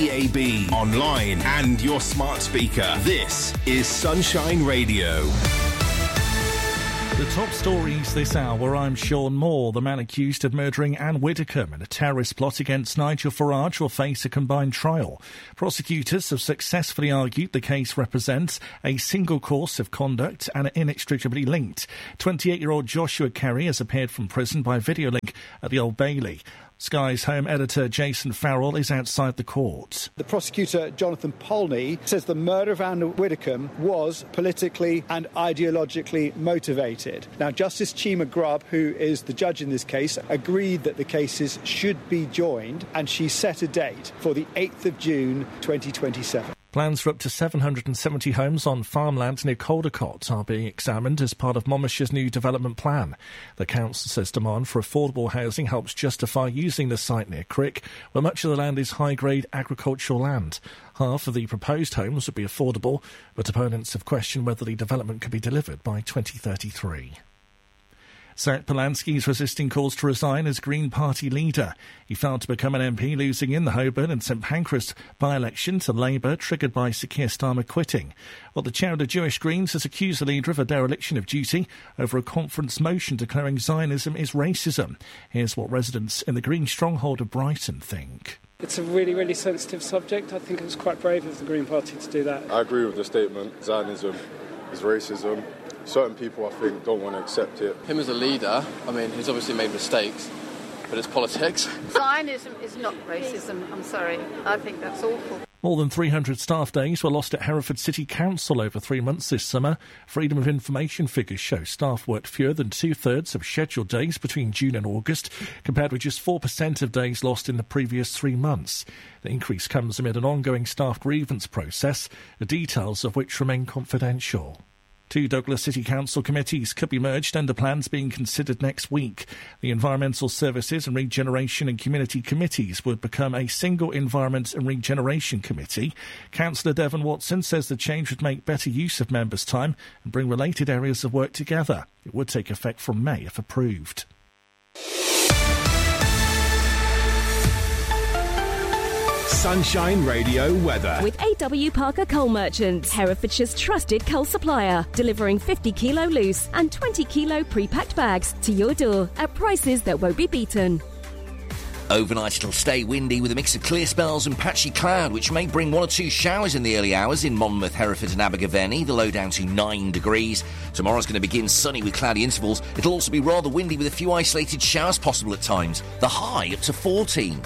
DAB, online and your smart speaker. This is Sunshine Radio. The top stories this hour, I'm Sean Moore. The man accused of murdering Anne Widdecombe in a terrorist plot against Nigel Farage will face a combined trial. Prosecutors have successfully argued the case represents a single course of conduct and are inextricably linked. 28-year-old Joshua Kerry has appeared from prison by video link at the Old Bailey. Sky's home editor Jason Farrell is outside the court. The prosecutor, Jonathan Polney, says the murder of Anne Widdecombe was politically and ideologically motivated. Now, Justice Chima Grubb, who is the judge in this case, agreed that the cases should be joined, and she set a date for the 8th of June 2027. Plans for up to 770 homes on farmland near Caldecott are being examined as part of Monmouthshire's new development plan. The council says demand for affordable housing helps justify using the site near Crick, where much of the land is high-grade agricultural land. Half of the proposed homes would be affordable, but opponents have questioned whether the development could be delivered by 2033. Zach Polanski is resisting calls to resign as Green Party leader. He failed to become an MP, losing in the Holborn and St Pancras by-election to Labour, triggered by Sir Keir Starmer quitting. Well, the chair of the Jewish Greens has accused the leader of a dereliction of duty over a conference motion declaring Zionism is racism. Here's what residents in the Green stronghold of Brighton think. It's a really, really sensitive subject. I think it was quite brave of the Green Party to do that. I agree with the statement. Zionism is racism. Certain people, I think, don't want to accept it. Him as a leader, I mean, he's obviously made mistakes, but it's politics. Zionism is not racism, I'm sorry. I think that's awful. More than 300 staff days were lost at Hereford City Council over 3 months this summer. Freedom of Information figures show staff worked fewer than two-thirds of scheduled days between June and August, compared with just 4% of days lost in the previous 3 months. The increase comes amid an ongoing staff grievance process, the details of which remain confidential. 2 Douglas City Council committees could be merged under plans being considered next week. The Environmental Services and Regeneration and Community Committees would become a single Environment and Regeneration Committee. Councillor Devon Watson says the change would make better use of members' time and bring related areas of work together. It would take effect from May if approved. Sunshine Radio weather. With AW Parker Coal Merchants, Herefordshire's trusted coal supplier, delivering 50 kilo loose and 20 kilo pre-packed bags to your door at prices that won't be beaten. Overnight it'll stay windy with a mix of clear spells and patchy cloud, which may bring 1 or 2 showers in the early hours in Monmouth, Hereford and Abergavenny, the low down to 9 degrees. Tomorrow's going to begin sunny with cloudy intervals. It'll also be rather windy with a few isolated showers possible at times. The high up to 14.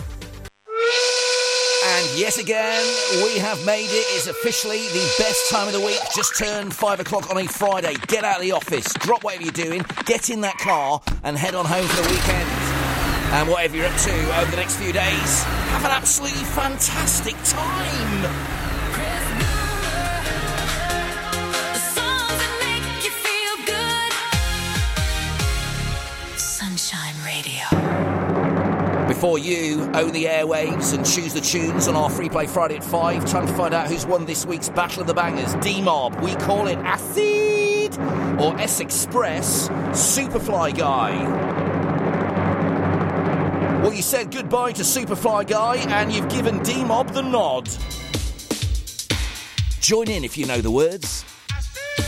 And yet again, we have made it. It's officially the best time of the week. Just turned 5 o'clock on a Friday. Get out of the office, drop whatever you're doing, get in that car and head on home for the weekend. And whatever you're up to over the next few days, have an absolutely fantastic time. Before you own the airwaves and choose the tunes on our Free Play Friday at 5, time to find out who's won this week's Battle of the Bangers. D-Mob, we call it Acid, or S-Express, Superfly Guy. Well, you said goodbye to Superfly Guy and you've given D-Mob the nod. Join in if you know the words.